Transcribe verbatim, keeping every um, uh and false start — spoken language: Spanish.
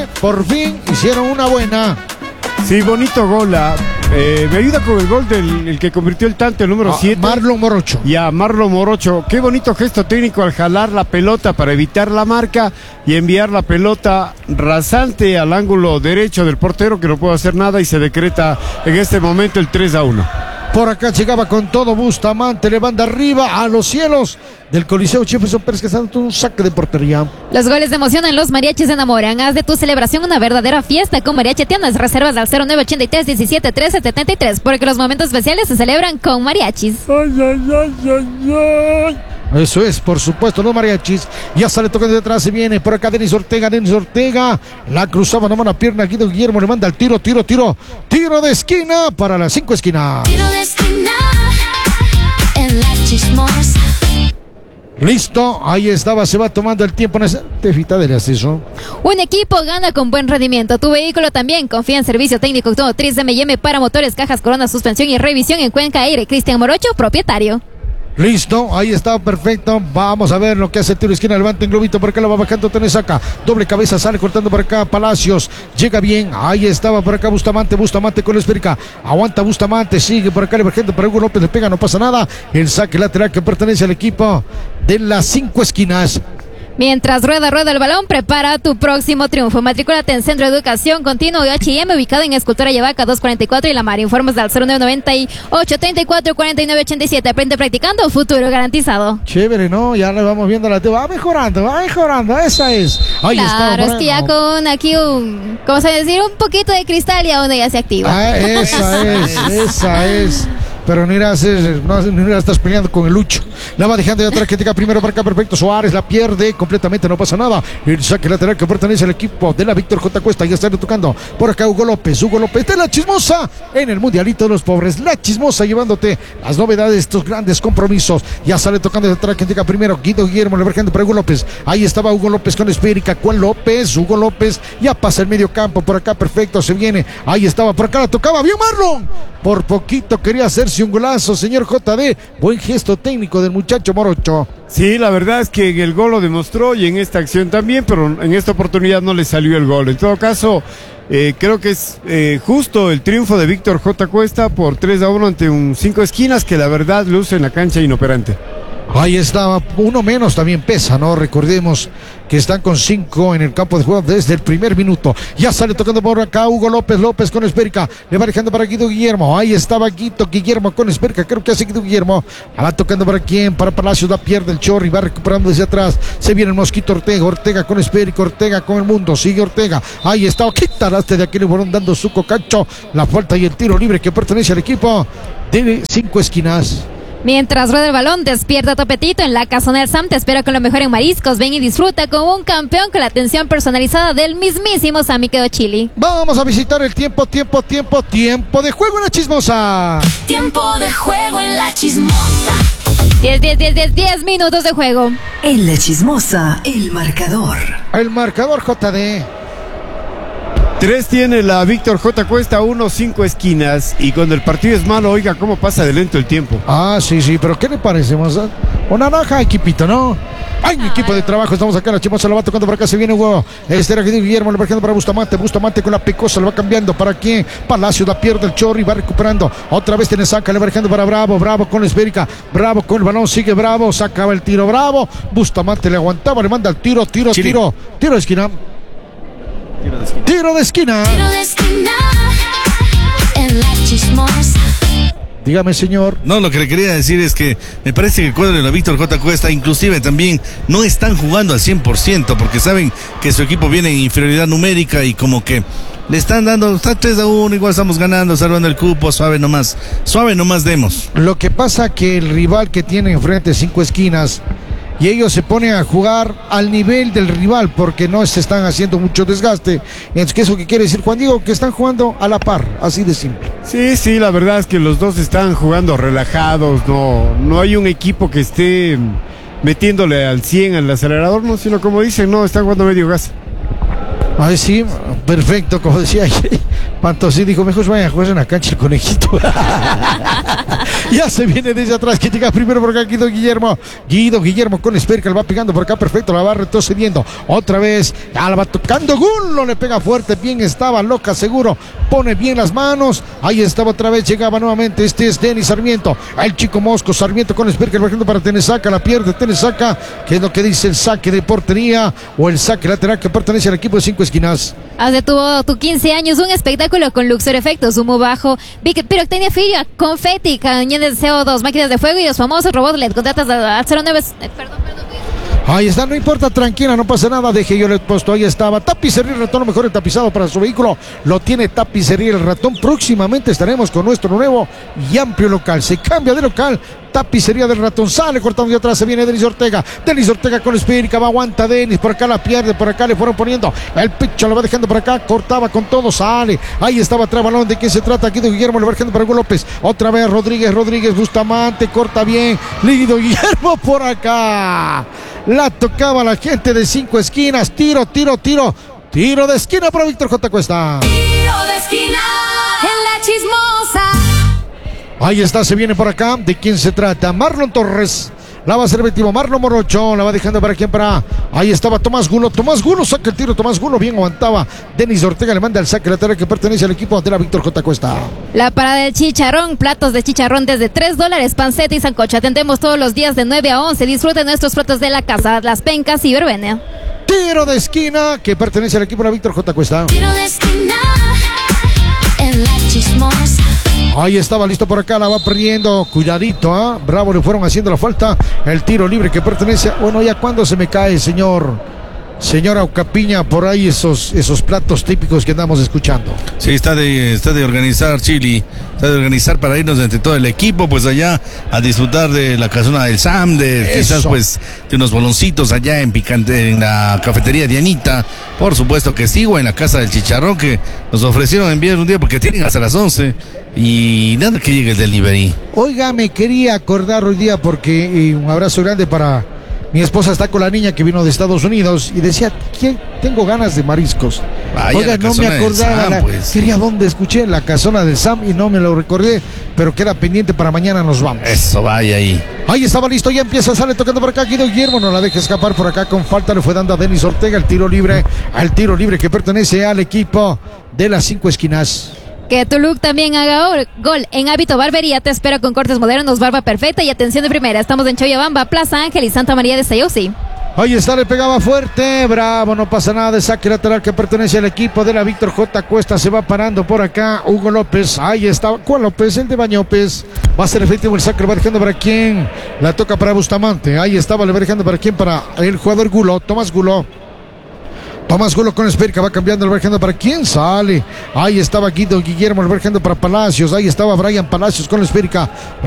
por fin hicieron una buena. Sí, bonito gol. Eh, me ayuda con el gol del el que convirtió el tanto, el número siete. Ah, Marlon Morocho. Ya, Marlon Morocho. Qué bonito gesto técnico al jalar la pelota para evitar la marca y enviar la pelota rasante al ángulo derecho del portero, que no puede hacer nada, y se decreta en este momento el tres a uno. Por acá llegaba con todo Bustamante, le manda arriba a los cielos del Coliseo Jefferson Pérez, que está dando un saque de portería. Los goles emocionan, los mariachis enamoran. Haz de tu celebración una verdadera fiesta con Mariachi Tiendas. Reservas al cero nueve ochenta y tres diecisiete trece setenta y tres, porque los momentos especiales se celebran con mariachis. Ay, ay, ay, ay, ay. Eso es, por supuesto, los mariachis. Ya sale tocando detrás, se viene por acá Denis Ortega, Denis Ortega. La cruzaba, no mano a pierna, Guido Guillermo le manda el tiro, tiro, tiro. Tiro de esquina para las cinco esquinas. Tiro de esquina en la chismosa. Listo, ahí estaba, se va tomando el tiempo. Tefita del acceso. Un equipo gana con buen rendimiento. Tu vehículo también. Confía en servicio técnico automotriz M y M para motores, cajas, corona, suspensión y revisión en Cuenca Aire. Cristian Morocho, propietario. Listo, ahí está, perfecto. Vamos a ver lo que hace el tiro de esquina. Levanta en globito, por acá lo va bajando Tenesaca. Doble cabeza, sale cortando por acá Palacios. Llega bien, ahí estaba por acá Bustamante. Bustamante con la esférica. Aguanta Bustamante, sigue por acá emergente para Hugo López. Le pega, no pasa nada. El saque lateral que pertenece al equipo de las cinco esquinas. Mientras rueda, rueda el balón, prepara tu próximo triunfo. Matricúlate en Centro de Educación Continua H y M, ubicado en Escultura Yevaca doscientos cuarenta y cuatro y La Mar. Informes al cero nueve noventa y ocho treinta y cuatro cuarenta y nueve ochenta y siete. Aprende practicando, futuro garantizado. Chévere, ¿no? Ya le vamos viendo la... Va mejorando, va mejorando, esa es. Ahí claro, está, es que ya con aquí un... ¿Cómo se decir? Un poquito de cristal y aún ya se activa. Ah, esa es, esa es. Pero ni la, no, ni la estás peleando con el Lucho. La va dejando de atrás, que llega primero para acá, perfecto. Suárez la pierde completamente, no pasa nada. El saque lateral que pertenece al equipo de la Víctor J. Cuesta. Ya está tocando por acá Hugo López. Hugo López de la Chismosa en el Mundialito de los Pobres. La Chismosa llevándote las novedades de estos grandes compromisos. Ya sale tocando de atrás, que llega primero Guido Guillermo, le vergendo para Hugo López. Ahí estaba Hugo López con esférica. ¿Cuál López? Hugo López ya pasa el medio campo por acá, perfecto. Se viene, ahí estaba, por acá la tocaba. ¡Vio Marlon! Por poquito quería hacerse un golazo, señor J D. Buen gesto técnico del muchacho Morocho. Sí, la verdad es que en el gol lo demostró y en esta acción también, pero en esta oportunidad no le salió el gol. En todo caso, eh, creo que es eh, justo el triunfo de Víctor J. Cuesta por tres a uno ante un cinco esquinas que la verdad luce en la cancha inoperante. Ahí estaba, uno menos también pesa, ¿no? Recordemos que están con cinco en el campo de juego desde el primer minuto. Ya sale tocando por acá Hugo López, López con esférica. Le va dejando para Guido Guillermo. Ahí estaba Guido Guillermo con esférica. Creo que hace Guido Guillermo. La va tocando para quién, para Palacios, la pierde el Chorri, va recuperando desde atrás. Se viene el Mosquito Ortega, Ortega con esférica, Ortega con el mundo. Sigue Ortega. Ahí está, quítalaste de aquí, le fueron dando su cocacho. La falta y el tiro libre que pertenece al equipo de cinco esquinas. Mientras rueda el balón, despierta tu apetito. En la Casona Sam te espera con lo mejor en mariscos. Ven y disfruta como un campeón con la atención personalizada del mismísimo Sammy Quedo Chili. Vamos a visitar el tiempo, tiempo, tiempo, tiempo de juego en la Chismosa. Tiempo de juego en la Chismosa. diez, diez, diez, diez, diez minutos de juego. En la Chismosa, el marcador. El marcador J D. Tres tiene la Víctor J. Cuesta, uno, cinco esquinas. Y cuando el partido es malo, oiga cómo pasa de lento el tiempo. Ah, sí, sí, pero ¿qué le parece, Moza? Una naranja, equipito, ¿no? Hay un equipo de trabajo, estamos acá, la Chismosa la va tocando por acá, se viene Hugo. Este era Guillermo, le va para Bustamante, Bustamante con la pecosa, le va cambiando, ¿para quién? Palacio, la pierde el Chorri, va recuperando. Otra vez tiene saca, le va dejando para Bravo, Bravo con la esférica, Bravo con el balón, sigue Bravo, sacaba el tiro, Bravo. Bustamante le aguantaba, le manda el tiro, tiro, Chile. tiro, tiro de esquina. Tiro de esquina. Tiro de esquina. Tiro de esquina en la Chismosa. Dígame, señor. No, lo que le quería decir es que me parece que el cuadro de la Víctor J. Cuesta inclusive también no están jugando al cien por ciento porque saben que su equipo viene en inferioridad numérica y como que le están dando, está tres a uno, igual estamos ganando, salvando el cupo, suave nomás, suave nomás demos. Lo que pasa que el rival que tiene enfrente cinco esquinas y ellos se ponen a jugar al nivel del rival porque no se están haciendo mucho desgaste. Entonces, ¿qué es lo que quiere decir Juan Diego? Que están jugando a la par, así de simple. Sí, sí, la verdad es que los dos están jugando relajados, no, no hay un equipo que esté metiéndole al cien al acelerador, no, sino como dicen, no, están jugando medio gas. Ay, sí, perfecto, como decía Pantosí, dijo, mejor vayan a jugar en la cancha el conejito. Ya se viene desde atrás, que llega primero por acá Guido Guillermo. Guido Guillermo con Espercal, va pegando por acá, perfecto, la va retrocediendo. Otra vez, ya la va tocando, Gulo le pega fuerte, bien estaba, loca seguro, pone bien las manos. Ahí estaba otra vez, llegaba nuevamente, este es Denis Sarmiento, el chico Mosco, Sarmiento con Espercal, bajando para Tenesaca, la pierde Tenesaca, que es lo que dice el saque de portería o el saque lateral que pertenece al equipo de Cinco Esquinas. Hace tuvo tu quince años un espectáculo con Luxor Efectos, humo bajo, pirotecnia fría, confeti, cañones de C O dos, máquinas de fuego y los famosos robots L E D. Contratas al cero nueve. Eh, perdón, perdón. Ahí está, no importa, tranquila, no pasa nada, deje yo le he puesto, ahí estaba, tapicería el ratón, lo mejor el tapizado para su vehículo, lo tiene tapicería el ratón, próximamente estaremos con nuestro nuevo y amplio local, se cambia de local, tapicería del ratón, sale cortando de atrás, se viene Denis Ortega, Denis Ortega con Espírica, va, aguanta Denis, por acá la pierde, por acá le fueron poniendo, el pecho lo va dejando por acá, cortaba con todo, sale, ahí estaba atrás, balón, ¿de quién se trata? Guido Guillermo, le va dejando para Hugo López, otra vez Rodríguez, Rodríguez, Bustamante, corta bien, Guido Guillermo por acá. La tocaba la gente de Cinco Esquinas. Tiro, tiro, tiro. Tiro de esquina para Víctor J. Cuesta. Tiro de esquina en la chismosa. Ahí está, se viene por acá. ¿De quién se trata? Marlon Torres. La va a hacer efectivo. Marlon Morocho. La va dejando para quién, para. Ahí estaba Tomás Gulo. Tomás Gulo saca el tiro. Tomás Gulo bien aguantaba. Denis Ortega le manda el saque lateral que pertenece al equipo de la Víctor J. Cuesta. La parada del chicharrón, platos de chicharrón desde tres dólares, panceta y sancocho. Atendemos todos los días de nueve a once. Disfruten nuestros platos de la casa, Las Pencas y Verbena. Tiro de esquina que pertenece al equipo de la Víctor J. Cuesta. Tiro de esquina en la chismosa. Ahí estaba listo por acá, la va perdiendo, cuidadito, ¿ah? ¿eh? Bravo, le fueron haciendo la falta, el tiro libre que pertenece, bueno, ya cuando se me cae, señor, señora Ucapiña, por ahí esos, esos platos típicos que andamos escuchando. Sí, está de, está de organizar Chili, está de organizar para irnos entre todo el equipo, pues allá a disfrutar de la casona del Sam, de Eso. quizás pues de unos boloncitos allá en picante, en la cafetería de Anita, por supuesto que sigo en la casa del chicharrón que nos ofrecieron enviar un día porque tienen hasta las once y nada que llegue el delivery. Oiga, me quería acordar hoy día porque eh, un abrazo grande para mi esposa, está con la niña que vino de Estados Unidos y decía, ¿quién? Tengo ganas de mariscos. Vaya, Oiga, la no me casona del acordaba, Sam, la- pues. quería dónde escuché, la casona del Sam y no me lo recordé, pero queda pendiente para mañana, nos vamos. Eso, vaya ahí. Ahí estaba listo, ya empieza, sale tocando por acá Guido Guillermo, no la deja escapar por acá con falta, le fue dando a Denis Ortega el tiro libre, al tiro libre que pertenece al equipo de las Cinco Esquinas. Que tu look también haga or- gol. En Hábito Barbería te espero con cortes modernos, barba perfecta y atención de primera. Estamos en Choyabamba, Plaza Ángel y Santa María de Sayosí. Ahí está, le pegaba fuerte, bravo, no pasa nada, de saque lateral que pertenece al equipo de la Víctor J. Cuesta, se va parando por acá Hugo López, ahí está, ¿cuál López? El de Bañópez, va a ser efectivo el saque, le va dejando para quién, la toca para Bustamante, ahí estaba, le va dejando para quién, para el jugador Gulo, Tomás Gulo. Tomás Gulo con Espérica, va cambiando el verjando para quién sale. Ahí estaba Guido Guillermo, el verjando para Palacios. Ahí estaba Brian Palacios con Espérica.